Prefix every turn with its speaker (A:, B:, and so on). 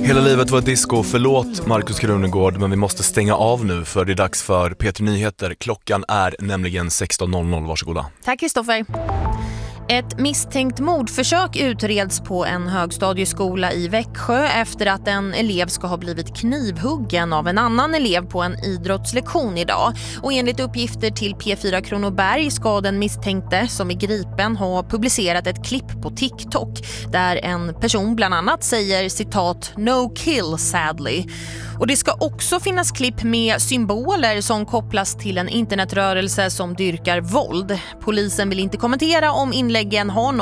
A: Hela livet var ett disco. Förlåt Markus Krunegård, men vi måste stänga av nu för det är dags för P3 Nyheter. Klockan är nämligen 16.00. Varsågoda.
B: Tack Kristoffer. Ett misstänkt mordförsök utreds på en högstadieskola i Växjö efter att en elev ska ha blivit knivhuggen av en annan elev på en idrottslektion idag. Och enligt uppgifter till P4 Kronoberg ska den misstänkte som är gripen ha publicerat ett klipp på TikTok där en person bland annat säger citat "no kill sadly". Och det ska också finnas klipp med symboler som kopplas till en internetrörelse som dyrkar våld. Polisen vill inte kommentera om inläggen har